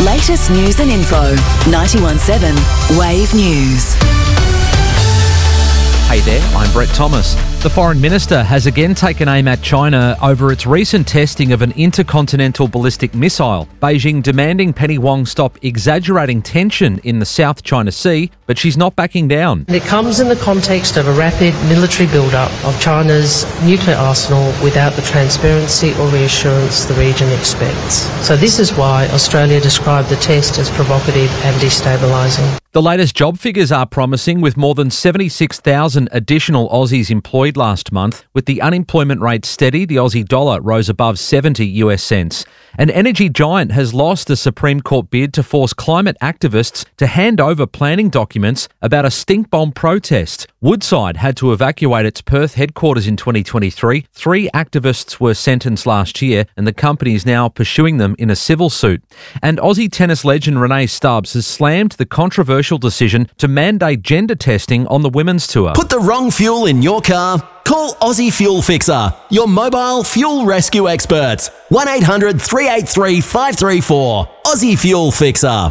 latest news and info. 91.7 Wave News. Hey there, I'm Brett Thomas. The Foreign Minister has again taken aim at China over its recent testing of an intercontinental ballistic missile. Beijing demanding Penny Wong stop exaggerating tension in the South China Sea, but she's not backing down. It comes in the context of a rapid military build-up of China's nuclear arsenal without the transparency or reassurance the region expects. So this is why Australia described the test as provocative and destabilising. The latest job figures are promising, with more than 76,000 additional Aussies employed last month. With the unemployment rate steady, the Aussie dollar rose above 70 US cents. An energy giant has lost a Supreme Court bid to force climate activists to hand over planning documents about a stink bomb protest. Woodside had to evacuate its Perth headquarters in 2023. 3 activists were sentenced last year, and the company is now pursuing them in a civil suit. And Aussie tennis legend Renee Stubbs has slammed the controversial decision to mandate gender testing on the women's tour. Put the wrong fuel in your car? Call Aussie Fuel Fixer, your mobile fuel rescue experts. 1800 383 534. Aussie Fuel Fixer.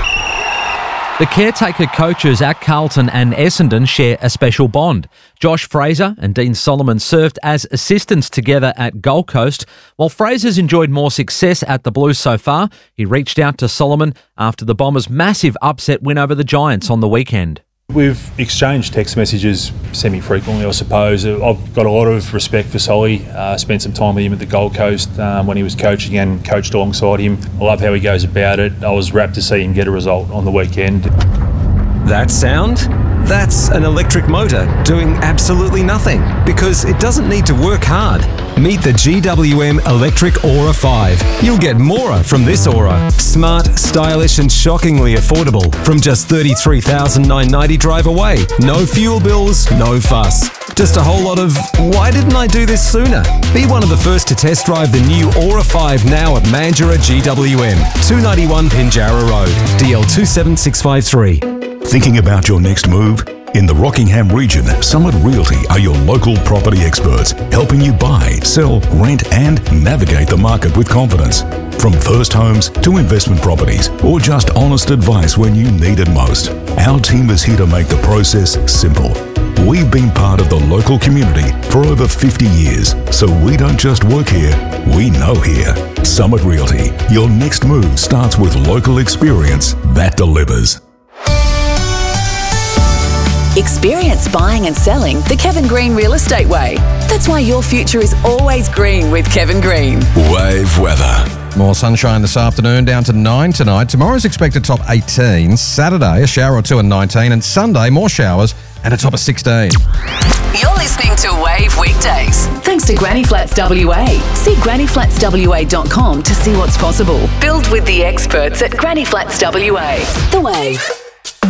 The caretaker coaches at Carlton and Essendon share a special bond. Josh Fraser and Dean Solomon served as assistants together at Gold Coast. While Fraser's enjoyed more success at the Blues so far, he reached out to Solomon after the Bombers' massive upset win over the Giants on the weekend. We've exchanged text messages semi-frequently, I suppose. I've got a lot of respect for Solly. Spent some time with him at the Gold Coast when he was coaching and coached alongside him. I love how he goes about it. I was rapt to see him get a result on the weekend. That sound? That's an electric motor doing absolutely nothing because it doesn't need to work hard. Meet the GWM Electric Aura 5. You'll get more from this Aura. Smart, stylish and shockingly affordable from just $33,990 drive away. No fuel bills, no fuss. Just a whole lot of, why didn't I do this sooner? Be one of the first to test drive the new Aura 5 now at Mandurah GWM, 291 Pinjarra Road, DL 27653. Thinking about your next move? In the Rockingham region, Summit Realty are your local property experts, helping you buy, sell, rent and navigate the market with confidence. From first homes to investment properties or just honest advice when you need it most, our team is here to make the process simple. We've been part of the local community for over 50 years, so we don't just work here, we know here. Summit Realty, your next move starts with local experience that delivers. Experience buying and selling the Kevin Green Real Estate Way. That's why your future is always green with Kevin Green. Wave weather. More sunshine this afternoon, down to 9 tonight. Tomorrow's expected top 18. Saturday, a shower or two and 19. And Sunday, more showers and a top of 16. You're listening to Wave Weekdays. Thanks to Granny Flats WA. See grannyflatswa.com to see what's possible. Build with the experts at Granny Flats WA. The Wave.